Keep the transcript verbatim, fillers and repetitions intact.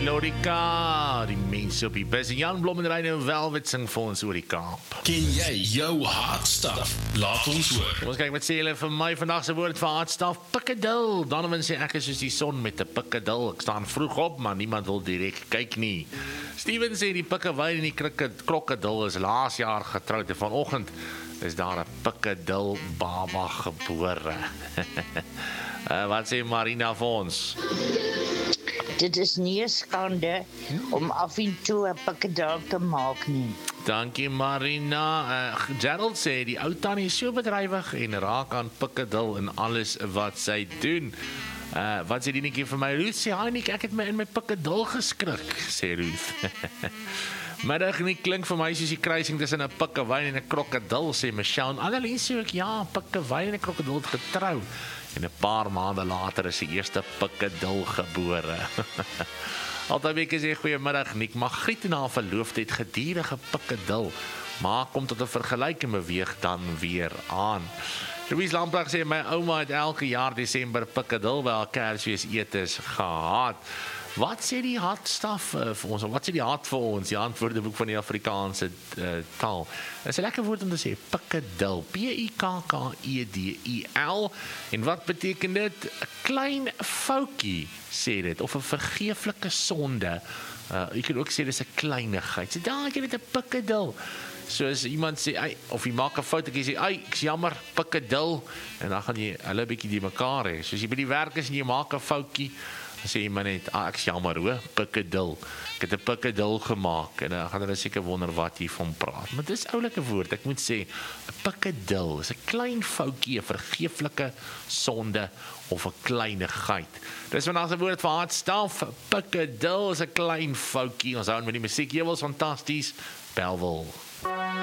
Melodica, die mense op die bus. Jan Blom en Reine Velvet sing vir ons oor die Kaap. Ken jy jou hartstaf? Laat ons hoor. Kom ons kyk wat sê hulle vir my vandag se woord vir hartstaf, pikkadil. Donovan sê ek is soos die son met 'n pikkadil. Ek staan vroeg op, maar niemand wil direk kyk nie. Steven sê die pikkewyn en die krokodil is laas jaar getroud en vanoggend is daar 'n pikkadil baba gebore. uh, wat sê Marina vir ons? Dit is nie 'n skande om af en toe 'n pikkadil te maak nie. Dankie Marina. Uh, Gerald sê die ou tannie is so bedrywig en raak aan pikkadil in alles wat sy doen. Uh, wat sê die netjie vir my? Ruth sê, "Hi Nick, ek het my in my pikkadil geskrik," sê Ruth. Middag nie klink vir my soos die kruising tussen 'n pikkewyn en 'n krokodil, sê Michelle. Annelies sê ook, ja, pikkewyn en 'n krokodil het getrou. En 'n paar maande later is die eerste pikkadil gebore. Altyd week sê goeiemiddag Nick, Magriet en haar verloofde het gedurende pikkadil, maar kom tot 'n vergelyking beweeg dan weer aan. Louise Lamprecht sê, my ouma het elke jaar Desember pikkadil by haar Kersfees etes gehad. Wat sê die hartstaf uh, vir ons? Wat sê die hart vir ons? Die antwoordeboek van die Afrikaanse uh, taal. Dit is 'n lekker woord om te sê, pikkadil. P I K K E D I L. En wat beteken dit? 'n Klein foutjie, sê dit, of 'n vergeeflike sonde. Uh, jy kan ook sê dis 'n kleinigheid. So daar jy net 'n pikkadil. So as iemand sê, "Ai," of jy maak 'n fout, ek sê, "Ai, ek's jammer, pikkadil," en dan gaan jy hulle 'n bietjie die mekaar hê. So as jy by die werk is en jy maak 'n foutjie, dan sê jy maar net, "Ah, ek's jammer hoor, pikkadil. Ek het 'n pikkadil gemaak," en dan gaan hulle seker wonder wat jy van praat. Maar dis oulike woord. Ek moet sê, 'n pikkadil is 'n klein foutjie, 'n vergeeflike sonde of 'n kleinigheid. Dis vandag se woord vir hartstaf. Pikkadil is 'n klein foutjie. Ons hou met die musiek. Jy was fantasties. Belwel.